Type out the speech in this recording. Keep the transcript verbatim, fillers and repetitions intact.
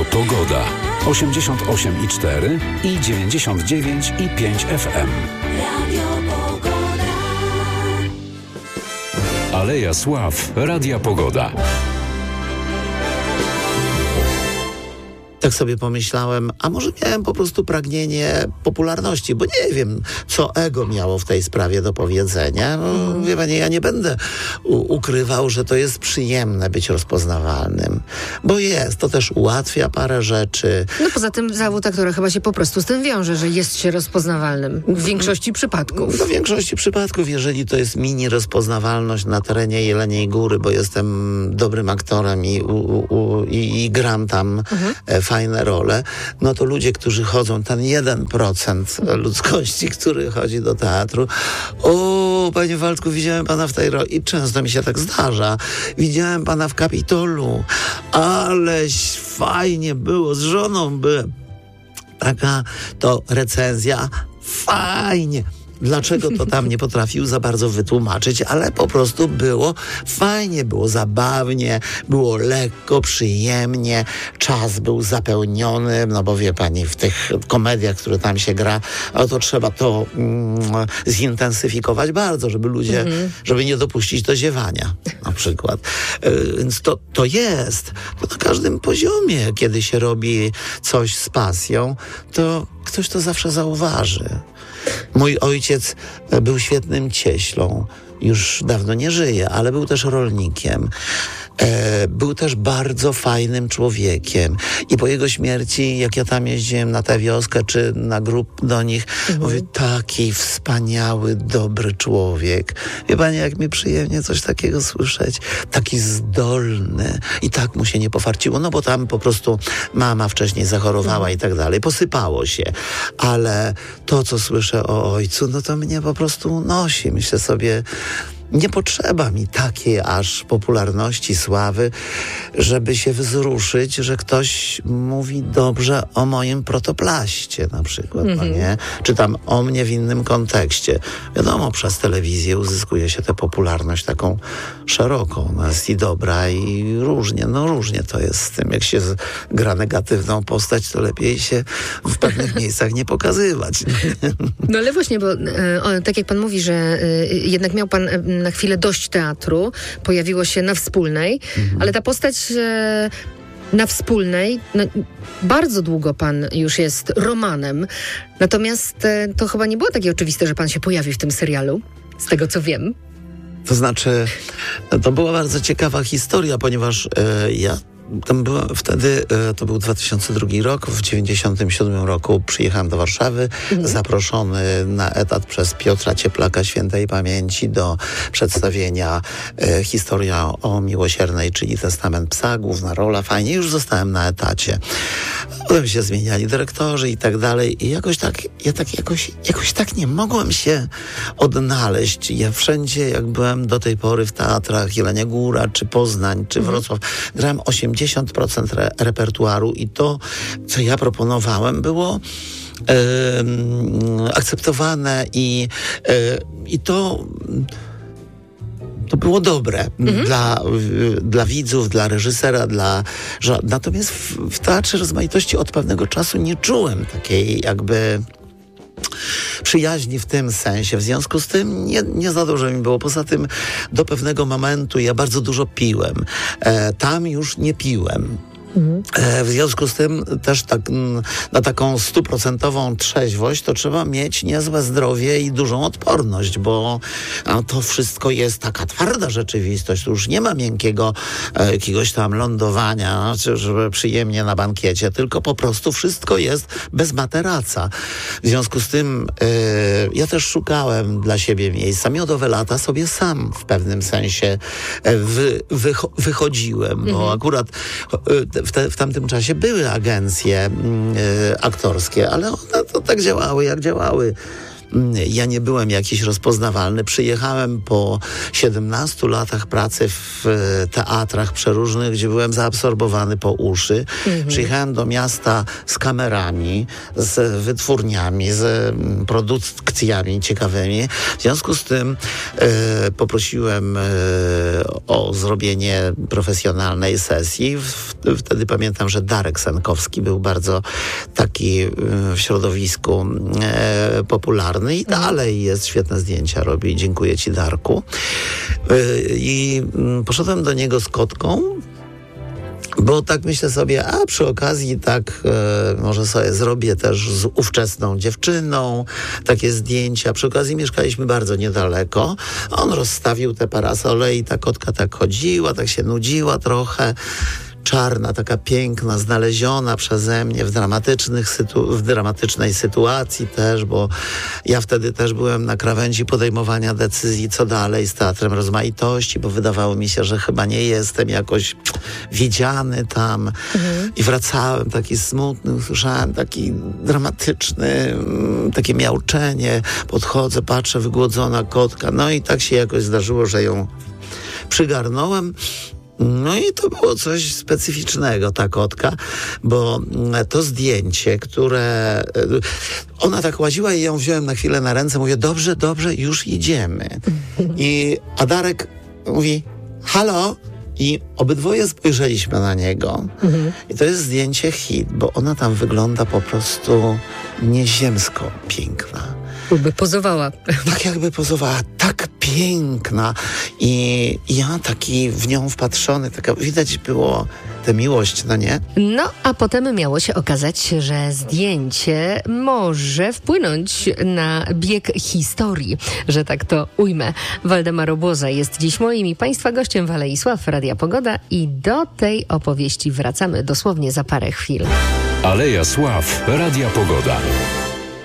Radio Pogoda. osiemdziesiąt osiem i cztery i dziewięćdziesiąt dziewięć i pięć F M. Radio Pogoda. Aleja Sław. Radia Pogoda. Tak sobie pomyślałem, a może miałem po prostu pragnienie popularności, bo nie wiem, co ego miało w tej sprawie do powiedzenia. No, wie pani, ja nie będę u- ukrywał, że to jest przyjemne być rozpoznawalnym, bo jest, to też ułatwia parę rzeczy. No poza tym zawód aktora chyba się po prostu z tym wiąże, że jest się rozpoznawalnym w większości przypadków. W większości przypadków, jeżeli to jest mini rozpoznawalność na terenie Jeleniej Góry, bo jestem dobrym aktorem i, u, u, i, i gram tam mhm. fajne role, no to ludzie, którzy chodzą, ten jeden procent ludzkości, który chodzi do teatru, o, panie Waldku, widziałem pana w tej roli i często mi się tak zdarza. Widziałem pana w Kapitolu, aleś fajnie było, z żoną byłem. Taka to recenzja, fajnie. Dlaczego to tam nie potrafił za bardzo wytłumaczyć, ale po prostu było fajnie, było zabawnie, było lekko, przyjemnie, czas był zapełniony, no bo wie pani, w tych komediach, które tam się gra, ale to trzeba to mm, zintensyfikować bardzo, żeby ludzie, mm-hmm. żeby nie dopuścić do ziewania na przykład. Yy, więc to, to jest, to na każdym poziomie, kiedy się robi coś z pasją, to ktoś to zawsze zauważy. Mój ojciec był świetnym cieślą. Już dawno nie żyje, ale był też rolnikiem. E, był też bardzo fajnym człowiekiem. I po jego śmierci, jak ja tam jeździłem na tę wioskę, czy na grób do nich, mhm. mówię, taki wspaniały, dobry człowiek. Wie pani, jak mi przyjemnie coś takiego słyszeć. Taki zdolny. I tak mu się nie pofarciło, no bo tam po prostu mama wcześniej zachorowała mhm. i tak dalej. Posypało się. Ale to, co słyszę o ojcu, no to mnie po prostu unosi. Myślę sobie, nie potrzeba mi takiej aż popularności, sławy, żeby się wzruszyć, że ktoś mówi dobrze o moim protoplaście na przykład, mm-hmm. no nie? Czy tam o mnie w innym kontekście. Wiadomo, przez telewizję uzyskuje się tę popularność taką szeroką. Ona jest i dobra, i różnie, no różnie to jest z tym. Jak się gra negatywną postać, to lepiej się w pewnych miejscach nie pokazywać. No ale właśnie, bo e, tak jak pan mówi, że e, jednak miał pan e, na chwilę dość teatru, pojawiło się na Wspólnej, mhm. ale ta postać e, na Wspólnej, no, bardzo długo pan już jest Romanem, natomiast e, to chyba nie było takie oczywiste, że pan się pojawi w tym serialu, z tego co wiem. To znaczy, to była bardzo ciekawa historia, ponieważ e, ja tam byłem wtedy, to był dwa tysiące drugi rok, w dziewięćdziesiątym siódmym roku przyjechałem do Warszawy, mhm. zaproszony na etat przez Piotra Cieplaka świętej pamięci do przedstawienia e, Historia o miłosiernej, czyli Testament psa, główna rola, fajnie, już zostałem na etacie. Potem się zmieniali dyrektorzy i tak dalej i jakoś tak, ja tak jakoś, jakoś tak nie mogłem się odnaleźć. Ja wszędzie, jak byłem do tej pory w teatrach Jelenia Góra, czy Poznań, czy mhm. Wrocław, grałem osiemdziesiąt procent re- repertuaru i to, co ja proponowałem, było e, akceptowane i, e, i to... To było dobre mhm. dla, dla widzów, dla reżysera, dla... Że, natomiast w, w Teatrze Rozmaitości od pewnego czasu nie czułem takiej jakby przyjaźni w tym sensie. W związku z tym nie, nie za dużo mi było. Poza tym do pewnego momentu ja bardzo dużo piłem. E, tam już nie piłem. Mhm. W związku z tym też tak, na taką stuprocentową trzeźwość to trzeba mieć niezłe zdrowie i dużą odporność, bo no, to wszystko jest taka twarda rzeczywistość. Tu już nie ma miękkiego e, jakiegoś tam lądowania, żeby przyjemnie na bankiecie, tylko po prostu wszystko jest bez materaca. W związku z tym e, ja też szukałem dla siebie miejsca. Miodowe lata sobie sam w pewnym sensie e, wy, wycho- wychodziłem, mhm. bo akurat e, W, te, w tamtym czasie były agencje y, aktorskie, ale one to tak działały, jak działały. ja nie byłem jakiś rozpoznawalny. Przyjechałem po siedemnastu latach pracy w teatrach przeróżnych, gdzie byłem zaabsorbowany po uszy. Mhm. Przyjechałem do miasta z kamerami, z wytwórniami, z produkcjami ciekawymi. W związku z tym e, poprosiłem e, o zrobienie profesjonalnej sesji. W, wtedy pamiętam, że Darek Sankowski był bardzo taki w środowisku e, popularny i dalej jest, świetne zdjęcia robi. Dziękuję ci, Darku. E, I poszedłem do niego z kotką, bo tak myślę sobie, a przy okazji tak e, może sobie zrobię też z ówczesną dziewczyną takie zdjęcia. Przy okazji mieszkaliśmy bardzo niedaleko. On rozstawił te parasole i ta kotka tak chodziła, tak się nudziła trochę. Czarna, taka piękna, znaleziona przeze mnie w, dramatycznych sytu- w dramatycznej sytuacji też, bo ja wtedy też byłem na krawędzi podejmowania decyzji, co dalej z Teatrem Rozmaitości, bo wydawało mi się, że chyba nie jestem jakoś widziany tam. Mhm. I wracałem taki smutny, usłyszałem taki dramatyczny, takie miauczenie. Podchodzę, patrzę, wygłodzona kotka. No i tak się jakoś zdarzyło, że ją przygarnąłem. No i to było coś specyficznego, ta kotka, bo to zdjęcie, które... Ona tak łaziła i ją wziąłem na chwilę na ręce, mówię, dobrze, dobrze, już idziemy. I a Darek mówi, halo? I obydwoje spojrzeliśmy na niego. Mhm. I to jest zdjęcie hit, bo ona tam wygląda po prostu nieziemsko piękna. Jakby pozowała. Tak jakby pozowała, tak piękna. I ja taki w nią wpatrzony, taka widać było tę miłość, no nie? No, a potem miało się okazać, że zdjęcie może wpłynąć na bieg historii, że tak to ujmę. Waldemar Obłoza jest dziś moim i Państwa gościem w Alei Sław Radia Pogoda i do tej opowieści wracamy dosłownie za parę chwil. Aleja Sław Radia Pogoda.